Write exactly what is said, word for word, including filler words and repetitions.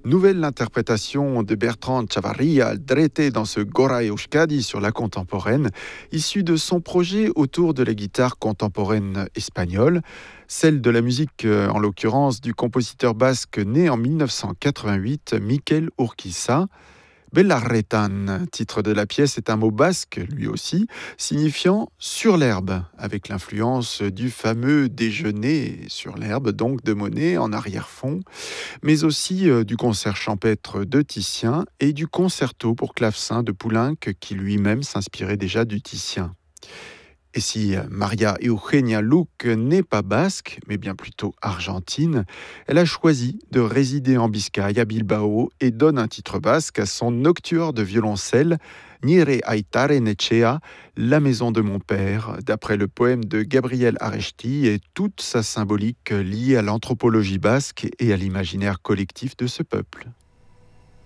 Nouvelle interprétation de Bertrand Chavarria Aldrete dans ce Gora Euskadi sur la contemporaine, issue de son projet autour de la guitare contemporaine espagnole, celle de la musique en l'occurrence du compositeur basque né en mille neuf cent quatre-vingt-huit, Mikel Urquiza. Belarretan, titre de la pièce, est un mot basque, lui aussi, signifiant sur l'herbe, avec l'influence du fameux déjeuner sur l'herbe, donc de Monet en arrière-fond, mais aussi euh, du concert champêtre de Titien et du concerto pour clavecin de Poulenc, qui lui-même s'inspirait déjà du Titien. Et si Maria Eugenia Luc n'est pas basque, mais bien plutôt argentine, elle a choisi de résider en Biscaye, à Bilbao, et donne un titre basque à son nocturne de violoncelle, Nire Aitaren Etxea, la maison de mon père, d'après le poème de Gabriel Aresti et toute sa symbolique liée à l'anthropologie basque et à l'imaginaire collectif de ce peuple.